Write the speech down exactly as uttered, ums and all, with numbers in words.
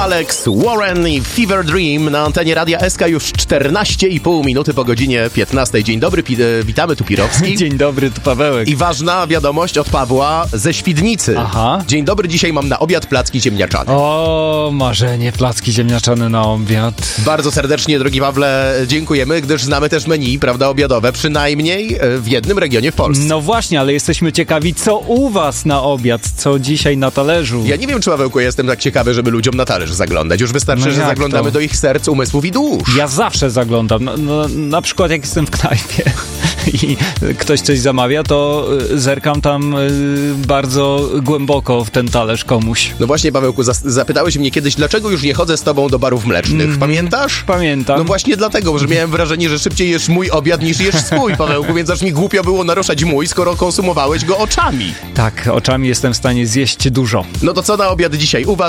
Alex Warren i Fever Dream na antenie Radia S K już czternaście i pół minuty po godzinie piętnastej. Dzień dobry, pi- witamy, tu Pirowski. Dzień dobry, tu Pawełek. I ważna wiadomość od Pawła ze Świdnicy. Aha. Dzień dobry, dzisiaj mam na obiad placki ziemniaczane. O, marzenie, placki ziemniaczane na obiad. Bardzo serdecznie, drogi Pawle, dziękujemy, gdyż znamy też menu, prawda, obiadowe, przynajmniej w jednym regionie w Polsce. No właśnie, ale jesteśmy ciekawi, co u was na obiad, co dzisiaj na talerzu. Ja nie wiem, czy Pawełku, jestem tak ciekawy, żeby ludziom na talerz zaglądać. Już wystarczy, No że jak zaglądamy to? do ich serc, umysłów i dusz. Ja zawsze zaglądam. No, no, na przykład jak jestem w knajpie i ktoś coś zamawia, to y, zerkam tam y, bardzo głęboko w ten talerz komuś. No właśnie, Pawełku, zas- zapytałeś mnie kiedyś, dlaczego już nie chodzę z tobą do barów mlecznych. Mm, Pamiętasz? Pamiętam. No właśnie dlatego, że miałem wrażenie, że szybciej jesz mój obiad niż jesz swój, Pawełku, więc aż mi głupio było naruszać mój, skoro konsumowałeś go oczami. Tak, oczami jestem w stanie zjeść dużo. No to co na obiad dzisiaj u was?